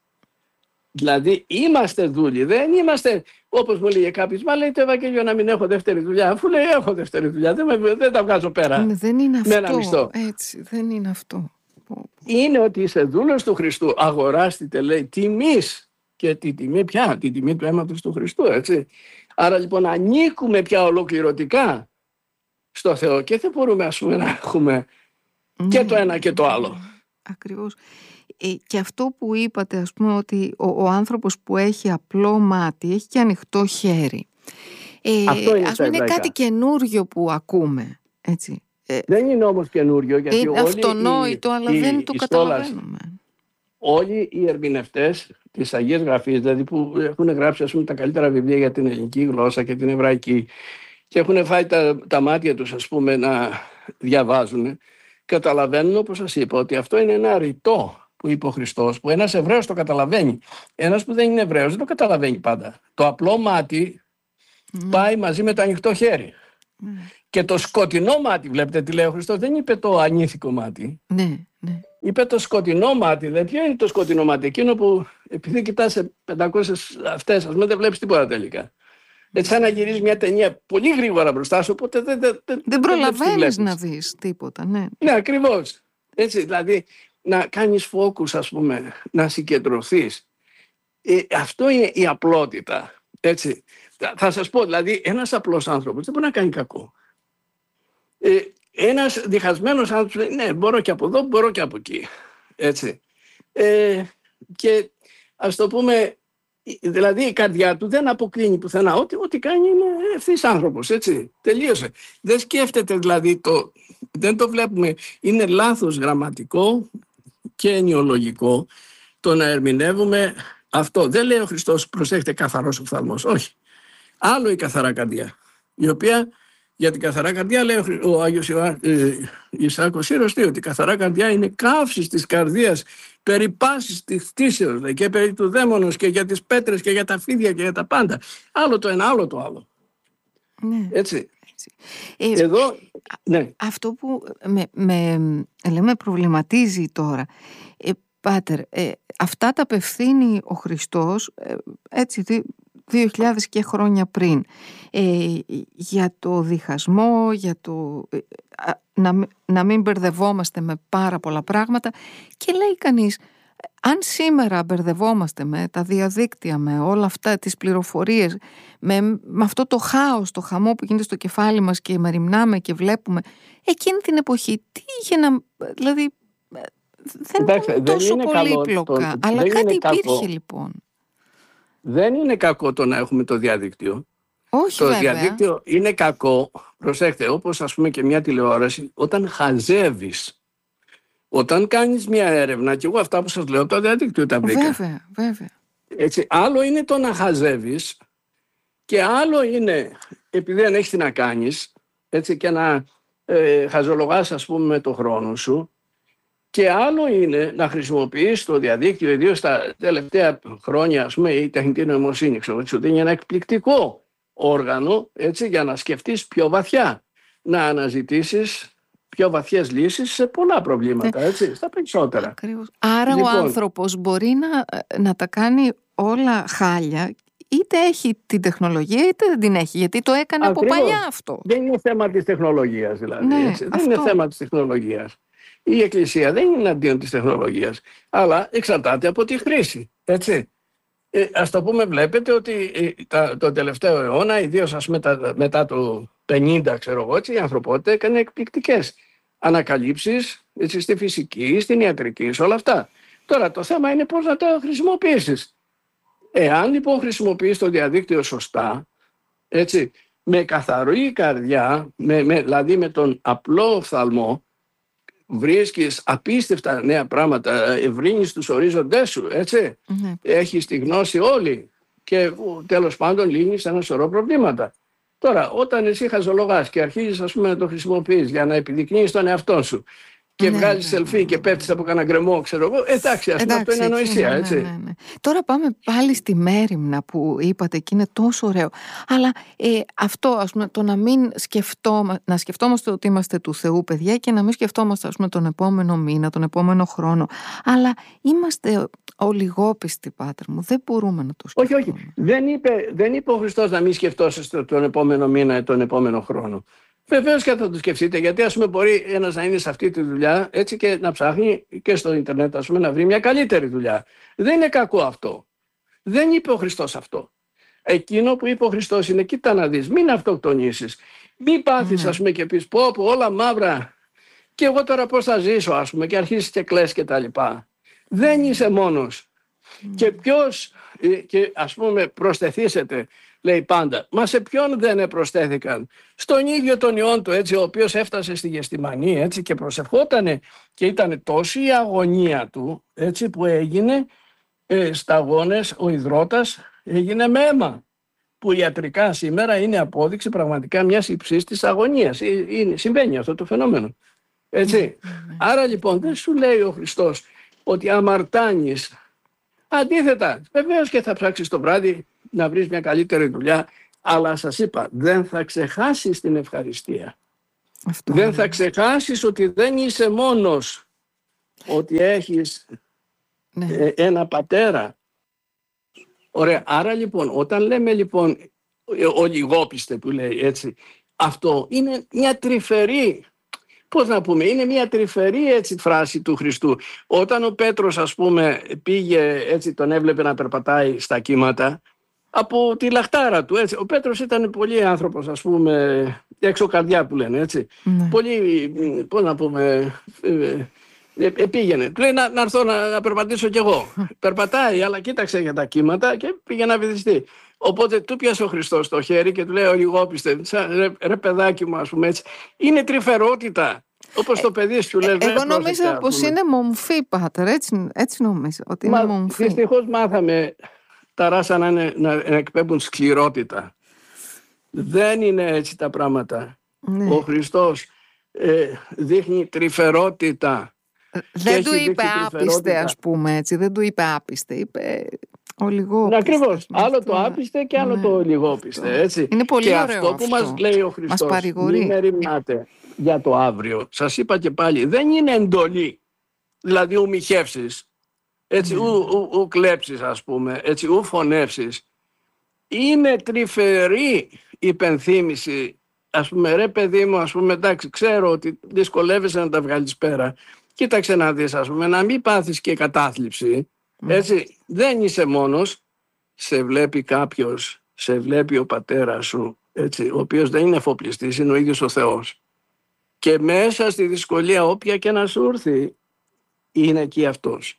Δηλαδή είμαστε δούλοι, δεν είμαστε όπως μου λέγε κάποιος, μα λέει το Ευαγγέλιο να μην έχω δεύτερη δουλειά, αφού λέει έχω δεύτερη δουλειά, δεν, με, δεν τα βγάζω πέρα. Δεν είναι αυτό, έτσι, δεν είναι αυτό. Είναι ότι είσαι δούλος του Χριστού, αγοράστηκε, λέει, τιμής. Και τη τιμή πια, τη τιμή του αίματος του Χριστού, έτσι. Άρα λοιπόν ανήκουμε πια ολοκληρωτικά στο Θεό και δεν μπορούμε, ας πούμε, να έχουμε ναι, και το ένα και το άλλο. Ακριβώς. Ε, και αυτό που είπατε, ας πούμε, ότι ο, ο άνθρωπος που έχει απλό μάτι έχει και ανοιχτό χέρι. Ε, αυτό είναι, ας πούμε, είναι κάτι καινούριο που ακούμε, έτσι. Ε, δεν είναι όμως καινούριο, γιατί είναι αυτονόητο, οι, αλλά οι, δεν το καταλαβαίνουμε. Όλοι οι ερμηνευτές της Αγίας Γραφής, δηλαδή που έχουν γράψει, ας πούμε, τα καλύτερα βιβλία για την ελληνική γλώσσα και την εβραϊκή και έχουν φάει τα, τα μάτια τους, ας πούμε, να διαβάζουν, καταλαβαίνουν, όπως σας είπα, ότι αυτό είναι ένα ρητό που είπε ο Χριστός, που ένας Εβραίος το καταλαβαίνει. Ένας που δεν είναι Εβραίος δεν το καταλαβαίνει πάντα. Το απλό μάτι mm. πάει μαζί με το ανοιχτό χέρι. Mm. Και το σκοτεινό μάτι, βλέπετε τι λέει ο Χριστός, δεν είπε το ανήθικο μάτι. Ναι, ναι. Είπε το σκοτεινό μάτι. Δηλαδή, ποιο είναι το σκοτεινό μάτι? Εκείνο που επειδή κοιτάς σε πεντακόσιες αυτές, ας πούμε, δεν βλέπεις τίποτα τελικά. Έτσι, σαν να γυρίζεις μια ταινία πολύ γρήγορα μπροστά σου, οπότε δεν, δεν, δεν, δεν προλαβαίνεις να δεις τίποτα. Ναι, ναι, ακριβώς. Έτσι, δηλαδή, να κάνεις focus, ας πούμε, να συγκεντρωθείς. Ε, αυτό είναι η απλότητα. Έτσι. Θα σας πω, δηλαδή, ένας απλός άνθρωπος δεν μπορεί να κάνει κακό. Ε, ένας διχασμένος άνθρωπος λέει, ναι, μπορώ και από εδώ, μπορώ και από εκεί. Έτσι. Ε, και ας το πούμε, δηλαδή η καρδιά του δεν αποκλίνει πουθενά. Ό,τι, ό,τι κάνει είναι ευθύς άνθρωπος, έτσι. Τελείωσε. Δεν σκέφτεται δηλαδή, το, δεν το βλέπουμε. Είναι λάθος γραμματικό και ενοιολογικό το να ερμηνεύουμε αυτό. Δεν λέει ο Χριστός, προσέχετε, καθαρός οφθαλμός. Όχι. Άλλο η καθαρά καρδιά, η οποία για την καθαρά καρδιά λέει ο Άγιος Ισάκος Σύρος ότι η καθαρά καρδιά είναι καύσης της καρδίας, περί πάσης της κτήσεως και περί του δαίμονος και για τις πέτρες και για τα φίδια και για τα πάντα. Άλλο το ένα, άλλο το άλλο. Ναι. Έτσι. Έτσι. Ε, Εδώ, ναι. Αυτό που με, με, λέμε, προβληματίζει τώρα, ε, Πάτερ, ε, αυτά τα απευθύνει ο Χριστός, ε, έτσι, δύο χιλιάδες και χρόνια πριν, ε, για το διχασμό, για το ε, να, να μην μπερδευόμαστε με πάρα πολλά πράγματα, και λέει κανείς, αν σήμερα μπερδευόμαστε με τα διαδίκτυα, με όλα αυτά τις πληροφορίες, με, με αυτό το χάος, το χαμό που γίνεται στο κεφάλι μας και μεριμνάμε και βλέπουμε, εκείνη την εποχή τι είχε να, δηλαδή δεν Εντάξει, ήταν τόσο το, πολύπλοκα, αλλά κάτι υπήρχε κακό. Λοιπόν. Δεν είναι κακό το να έχουμε το διαδίκτυο. Όχι, το βέβαια. διαδίκτυο είναι κακό, προσέχτε, όπως ας πούμε και μια τηλεόραση, όταν χαζεύεις. Όταν κάνεις μια έρευνα, και εγώ αυτά που σας λέω, το διαδίκτυο τα βρήκα. Βέβαια, βέβαια. Έτσι, άλλο είναι το να χαζεύεις Και άλλο είναι, επειδή δεν έχεις τι να κάνεις, έτσι, και να ε, χαζολογάς, ας πούμε, με το χρόνο σου, και άλλο είναι να χρησιμοποιείς το διαδίκτυο, ιδίως τα τελευταία χρόνια, ας πούμε, η τεχνητή νοημοσύνη, ξέρω, σου δίνει ένα εκπληκτικό όργανο, έτσι, για να σκεφτείς πιο βαθιά, να αναζητήσεις πιο βαθιές λύσεις σε πολλά προβλήματα, έτσι, στα περισσότερα. Ακριβώς. Άρα λοιπόν, ο άνθρωπος μπορεί να, να τα κάνει όλα χάλια, είτε έχει την τεχνολογία είτε δεν την έχει, γιατί το έκανε ακριβώς από παλιά αυτό. Δεν είναι θέμα της τεχνολογίας δηλαδή, ναι, έτσι. Δεν είναι θέμα της τεχνολογίας. Η Εκκλησία δεν είναι αντίον της τεχνολογίας, αλλά εξαρτάται από τη χρήση, έτσι. Ε, ας το πούμε, βλέπετε ότι ε, τα, το τελευταίο αιώνα, ιδίως ας μετά, μετά το πενήντα, ξέρω εγώ, έτσι, η ανθρωπότητα έκανε εκπληκτικές ανακαλύψεις, έτσι, στη φυσική, στην ιατρική, σε όλα αυτά. Τώρα το θέμα είναι πώς να τα χρησιμοποιήσεις. Εάν λοιπόν χρησιμοποιείς το διαδίκτυο σωστά, έτσι, με καθαρή καρδιά, με, με, δηλαδή με τον απλό οφθαλμό, βρίσκεις απίστευτα νέα πράγματα, ευρύνεις τους ορίζοντές σου, έτσι. Mm-hmm. Έχεις τη γνώση όλη και τέλος πάντων λύνεις ένα σωρό προβλήματα. Τώρα, όταν εσύ χαζολογάς και αρχίζεις, ας πούμε, να το χρησιμοποιείς για να επιδεικνύεις τον εαυτό σου και ναι, βγάζεις selfie ναι, ναι, και πέφτεις από κανένα γκρεμό, ξέρω εγώ, εντάξει, ας πούμε, αυτό είναι ανοησία, ναι, έτσι. Ναι, ναι, ναι. Τώρα πάμε πάλι στη μέριμνα που είπατε και είναι τόσο ωραίο. Αλλά ε, αυτό, ας πούμε, το να μην σκεφτόμαστε, να σκεφτόμαστε ότι είμαστε του Θεού παιδιά και να μην σκεφτόμαστε, ας πούμε, τον επόμενο μήνα, τον επόμενο χρόνο. Αλλά είμαστε ολιγόπιστοι, Πάτερ μου, δεν μπορούμε να το σκεφτούμε. Όχι, όχι. Δεν είπε, δεν είπε ο Χριστός να μην σκεφτόσαστε τον επόμενο μήνα ή τον επόμενο χρόνο. Βεβαίως και θα το σκεφτείτε, γιατί ας πούμε μπορεί ένας να είναι σε αυτή τη δουλειά, έτσι, και να ψάχνει και στο ίντερνετ, ας πούμε, να βρει μια καλύτερη δουλειά. Δεν είναι κακό αυτό. Δεν είπε ο Χριστός αυτό. Εκείνο που είπε ο Χριστός είναι, κοίτα να δεις, μην αυτοκτονήσεις. Μην πάθεις, mm. ας πούμε, και πεις πω, πω, όλα μαύρα και εγώ τώρα πώς θα ζήσω, ας πούμε, και αρχίσεις και κλαις και τα λοιπά. Δεν είσαι μόνος. Mm. Και ποιος, και ας πούμε, προσθεθήσετε, λέει πάντα, μα σε ποιον δεν προσθέθηκαν? Στον ίδιο τον Υιόν του, έτσι, ο οποίος έφτασε στη Γεστημανή, έτσι, και προσευχότανε και ήταν τόση η αγωνία του, έτσι, που έγινε ε, σταγόνες, ο υδρότας έγινε με αίμα, που ιατρικά σήμερα είναι απόδειξη πραγματικά μιας υψίστης αγωνίας. Ε, είναι, συμβαίνει αυτό το φαινόμενο. Έτσι. Mm-hmm. Άρα λοιπόν δεν σου λέει ο Χριστός ότι αμαρτάνεις. Αντίθετα, βεβαίως και θα ψάξεις το βράδυ να βρεις μια καλύτερη δουλειά, αλλά σας είπα, δεν θα ξεχάσεις την ευχαριστία. Αυτό δεν είναι. Θα ξεχάσεις ότι δεν είσαι μόνος, ότι έχεις ναι. ε, ένα πατέρα. Ωραία, άρα λοιπόν, όταν λέμε λοιπόν ολιγόπιστε που λέει έτσι, αυτό είναι μια τρυφερή, πώς να πούμε, είναι μια τρυφερή έτσι φράση του Χριστού. Όταν ο Πέτρος, ας πούμε, πήγε, έτσι τον έβλεπε να περπατάει στα κύματα, από τη λαχτάρα του, έτσι. Ο Πέτρος ήταν πολύ άνθρωπος, ας πούμε, έξω καρδιά που λένε, έτσι. Ναι. Πολύ, πώς να πούμε, ε, ε, πήγαινε. Του λέει να, να έρθω να, να περπατήσω κι εγώ. Περπατάει, αλλά κοίταξε για τα κύματα και πήγε να βυθιστεί. Οπότε του πιάσε ο Χριστός το χέρι και του λέει, ολιγόπιστε, ρε, ρε παιδάκι μου, ας πούμε, έτσι. Είναι τρυφερότητα. Όπως ε, το παιδί σου λέει. Εγώ νόμιζα πως είναι μομφή, Πάτερ, έτσι, έτσι νόμιζα ότι είναι Μα, μομφή. Δυστυχώς μάθαμε τα ράσα να, είναι, να εκπέμπουν σκληρότητα. Δεν είναι έτσι τα πράγματα. Ναι. Ο Χριστός ε, δείχνει τρυφερότητα. Δεν του είπε άπιστε, ας πούμε, έτσι. Δεν του είπε άπιστε, είπε ολιγόπιστε. Ακριβώς. Άλλο το άπιστε και άλλο ναι. το ολιγόπιστε, έτσι. Είναι πολύ και ωραίο αυτό που αυτό. Μας λέει ο Χριστός, μην μεριμνάτε για το αύριο. Σας είπα και πάλι, δεν είναι εντολή. Δηλαδή ου μοιχεύσεις, έτσι, ου, ου, ου κλέψεις, ας πούμε, έτσι, ου φωνεύσεις. Είναι τρυφερή υπενθύμηση, ας πούμε, ρε παιδί μου, ας πούμε, εντάξει, ξέρω ότι δυσκολεύεσαι να τα βγάλεις πέρα. Κοίταξε να δεις, ας πούμε, να μην πάθεις και κατάθλιψη, έτσι, δεν είσαι μόνος, σε βλέπει κάποιος, σε βλέπει ο πατέρας σου, έτσι, ο οποίος δεν είναι εφοπλιστής, είναι ο ίδιος ο Θεός. Και μέσα στη δυσκολία, όποια και να σου έρθει, είναι εκεί αυτός.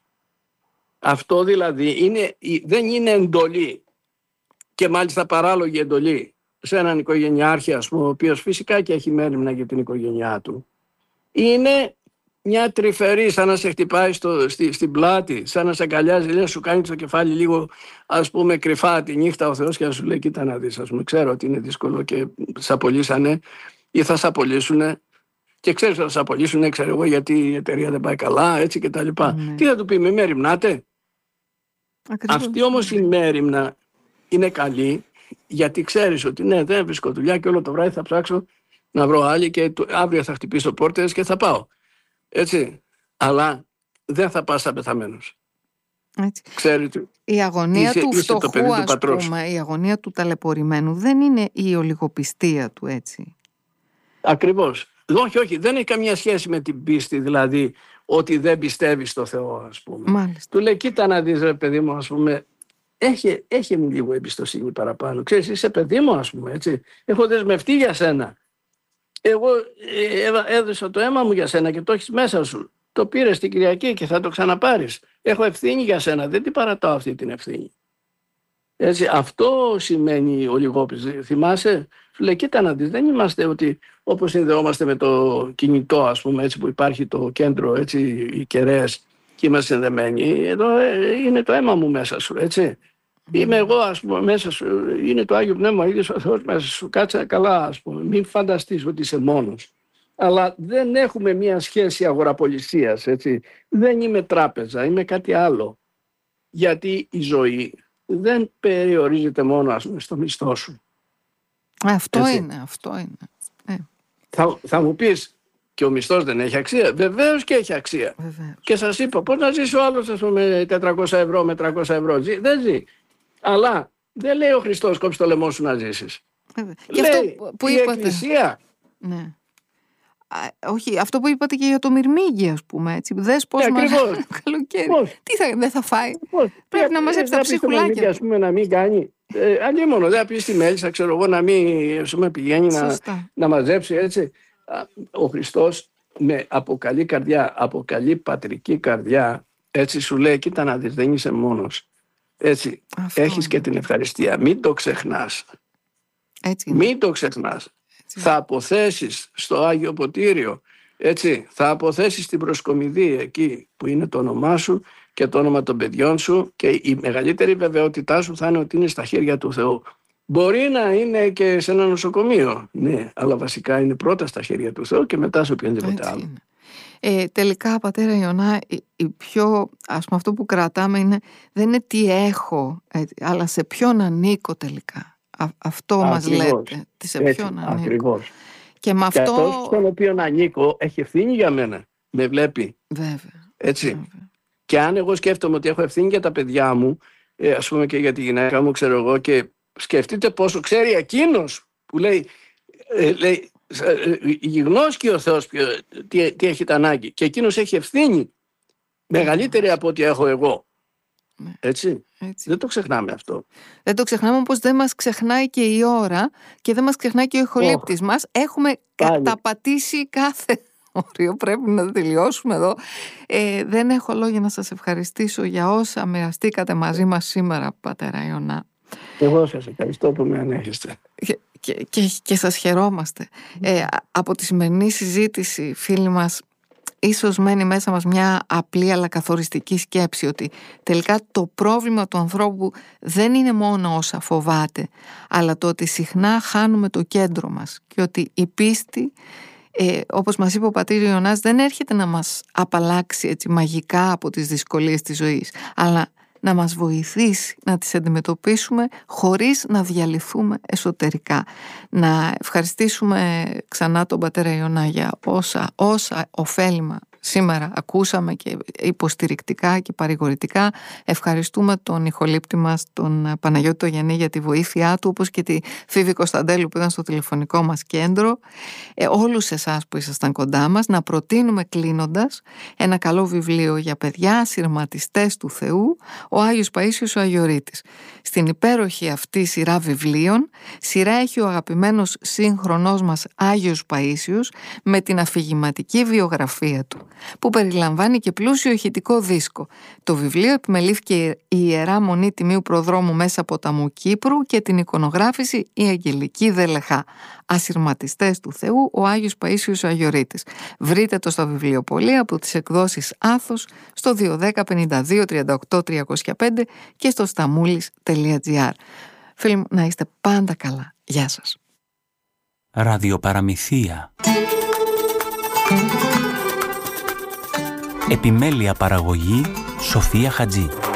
Αυτό δηλαδή είναι, δεν είναι εντολή και μάλιστα παράλογη εντολή σε έναν οικογενειάρχη, ας πούμε, ο οποίος φυσικά και έχει μέριμνα για την οικογένειά του. Είναι μια τρυφερή, σαν να σε χτυπάει στο, στη, στην πλάτη, σαν να σε αγκαλιάζει, λέει, να σου κάνει το κεφάλι λίγο, ας πούμε, κρυφά τη νύχτα ο Θεός και να σου λέει, κοίτα να δεις, ας πούμε, ξέρω ότι είναι δύσκολο και σε απολύσανε ή θα σε απολύσουνε και ξέρεις ότι θα σε απολύσουνε, ξέρω εγώ, γιατί η εταιρεία δεν πάει καλά, έτσι και τα λοιπά. Mm. Τι θα του πει, με μεριμνάτε? Αυτή όμως η μέριμνα είναι καλή, γιατί ξέρεις ότι ναι, δεν βρίσκω δουλειά και όλο το βράδυ θα ψάξω να βρω άλλη και αύριο θα χτυπήσω πόρτες και θα πάω. Έτσι. Αλλά δεν θα πας σαν πεθαμένος. Έτσι. Ξέρετε, η αγωνία είσαι, του είσαι φτωχού, ας πούμε, η αγωνία του ταλαιπωρημένου δεν είναι η ολιγοπιστία του, έτσι. Ακριβώς. Όχι, όχι, δεν έχει καμία σχέση με την πίστη, δηλαδή ότι δεν πιστεύει στο Θεό, ας πούμε. Μάλιστα. Του λέει, κοίτα να δεις, ρε παιδί μου, ας πούμε, έχει, έχει λίγο εμπιστοσύνη παραπάνω. Ξέρεις, είσαι παιδί μου, ας πούμε, έτσι. Έχω δεσμευτεί για σένα. Εγώ ε, έδωσα το αίμα μου για σένα και το έχεις μέσα σου. Το πήρες την Κυριακή και θα το ξαναπάρεις. Έχω ευθύνη για σένα, δεν την παρατάω αυτή την ευθύνη. Έτσι, αυτό σημαίνει ο λιγόπης. Θυμάσαι, σου λέει, κοίτα να δεις, δεν είμαστε ότι όπως συνδεόμαστε με το κινητό, ας πούμε, έτσι, που υπάρχει το κέντρο, έτσι, οι κεραίες και είμαστε συνδεμένοι. Εδώ ε, είναι το αίμα μου μέσα σου, έτσι. Mm. Είμαι εγώ, ας πούμε, μέσα σου, είναι το Άγιο Πνεύμα, ίδιος ο Θεός μέσα σου, κάτσε καλά, ας πούμε, μην φανταστείς ότι είσαι μόνος. Αλλά δεν έχουμε μια σχέση αγοραπολισίας, έτσι. Δεν είμαι τράπεζα, είμαι κάτι άλλο. Γιατί η ζωή δεν περιορίζεται μόνο, ας πούμε, στο μισθό σου. Αυτό έτσι. είναι, αυτό είναι. Ε. Θα, θα μου πεις, και ο μισθός δεν έχει αξία? Βεβαίως και έχει αξία. Βεβαίως. Και σας είπα, πώς να ζήσει ο άλλος, ας πούμε, τετρακόσια ευρώ με τριακόσια ευρώ? Ζει, δεν ζει. Αλλά δεν λέει ο Χριστός, κόψει το λαιμό σου να ζήσεις. Βέβαια. Λέει, αυτό που η είπατε. Εκκλησία. Ναι. Όχι, αυτό που είπατε και για το μυρμήγκι, ας πούμε, έτσι. Δες πώς μας καλοκαίρι. Πώς. Τι θα, δεν θα φάει. Πώς. Πρέπει ε, να μαζέψει τα ψυχουλάκια. Ας πούμε, να μην κάνει. Ε, αλλήμωνο, δεν θα πει στη μέλισσα, ξέρω εγώ, να μην ας πούμε, πηγαίνει να, να μαζέψει, έτσι. Ο Χριστός με αποκαλεί καρδιά, αποκαλεί πατρική καρδιά, έτσι σου λέει, κοίτα να δεις, δεν είσαι μόνος. Έτσι, αυτό έχεις είναι. Και την ευχαριστία. Μην το ξεχνάς. Έτσι μην το ξεχνάς. Έτσι. Θα αποθέσεις στο Άγιο Ποτήριο, έτσι, θα αποθέσεις την προσκομιδή εκεί που είναι το όνομά σου και το όνομα των παιδιών σου και η μεγαλύτερη βεβαιότητά σου θα είναι ότι είναι στα χέρια του Θεού. Μπορεί να είναι και σε ένα νοσοκομείο, ναι, αλλά βασικά είναι πρώτα στα χέρια του Θεού και μετά σε οποιονδήποτε άλλο. Ε, τελικά, πατέρα Ιωνά, η, η πιο, ας πούμε, αυτό που κρατάμε είναι, δεν είναι τι έχω, ε, αλλά σε ποιον ανήκω τελικά. Α, αυτό ακριβώς μας λέτε, σε ποιον έτσι, ανήκω. Ακριβώς. Και με αυτό... Και αυτός στον οποίο ανήκω έχει ευθύνη για μένα, με βλέπει. Βέβαια. Έτσι. Βέβαια. Και αν εγώ σκέφτομαι ότι έχω ευθύνη για τα παιδιά μου, ε, ας πούμε και για τη γυναίκα μου, ξέρω εγώ, και σκεφτείτε πόσο ξέρει εκείνος που λέει, ε, λέει ε, γιγνώσκει ο Θεός ποιο, τι, τι έχει τα ανάγκη. Και εκείνος έχει ευθύνη μεγαλύτερη από ό,τι έχω εγώ. Έτσι. Έτσι. Δεν το ξεχνάμε αυτό. Δεν το ξεχνάμε, όπως δεν μας ξεχνάει και η ώρα και δεν μας ξεχνάει και ο ηχολήπτης oh. μας. Έχουμε Πάλι. καταπατήσει κάθε όριο. Πρέπει να τελειώσουμε εδώ. Ε, δεν έχω λόγια να σας ευχαριστήσω για όσα μοιραστήκατε μαζί μας σήμερα, πατέρα Ιωνά. Εγώ σας ευχαριστώ που με ανέχεστε. Και, και, και, και σας χαιρόμαστε. Ε, από τη σημερινή συζήτηση, φίλοι μας, ίσως μένει μέσα μας μια απλή αλλά καθοριστική σκέψη ότι τελικά το πρόβλημα του ανθρώπου δεν είναι μόνο όσα φοβάται, αλλά το ότι συχνά χάνουμε το κέντρο μας και ότι η πίστη, ε, όπως μας είπε ο πατήρ Ιωνάς, δεν έρχεται να μας απαλλάξει έτσι μαγικά από τις δυσκολίες της ζωής, αλλά να μας βοηθήσει να τις αντιμετωπίσουμε χωρίς να διαλυθούμε εσωτερικά. Να ευχαριστήσουμε ξανά τον πατέρα Ιωνά για όσα, όσα ωφέλιμα σήμερα ακούσαμε και υποστηρικτικά και παρηγορητικά. Ευχαριστούμε τον ηχολήπτη μας, τον Παναγιώτη το Γιαννή, για τη βοήθειά του, όπως και τη Φίβη Κωνσταντέλου που ήταν στο τηλεφωνικό μας κέντρο. Ε, όλους εσάς που ήσασταν κοντά μας, να προτείνουμε κλείνοντας ένα καλό βιβλίο για παιδιά, ασυρματιστές του Θεού, ο Άγιος Παΐσιος ο Αγιορείτης. Στην υπέροχη αυτή σειρά βιβλίων, σειρά έχει ο αγαπημένος σύγχρονός μας Άγιος Παΐσιος με την αφηγηματική βιογραφία του. που περιλαμβάνει και πλούσιο ηχητικό δίσκο. Το βιβλίο επιμελήθηκε η Ιερά Μονή Τιμίου Προδρόμου Μέσα Ποταμού Κύπρου και την εικονογράφηση η Αγγελική Δελεχά. Ασυρματιστές του Θεού, ο Άγιος Παΐσιος ο Αγιορείτης. Βρείτε το στα βιβλιοπωλεία από τις εκδόσεις Άθος στο δύο ένα μηδέν πέντε δύο τριάντα οκτώ τριακόσια πέντε και στο σταμούλης τελεία τζι άρ. Φίλοι μου, να είστε πάντα καλά. Γεια σας. Ραδιοπαραμυθία. Επιμέλεια παραγωγή Σοφία Χατζή.